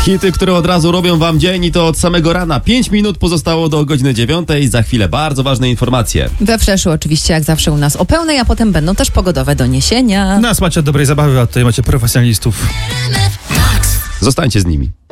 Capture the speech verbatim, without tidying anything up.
Hity, które od razu robią wam dzień i to od samego rana. Pięć minut pozostało do godziny dziewiątej. Za chwilę bardzo ważne informacje. We Freshu oczywiście jak zawsze u nas o pełnej, a potem będą też pogodowe doniesienia. Nas macie dobrej zabawy, a tutaj macie profesjonalistów. Zostańcie z nimi.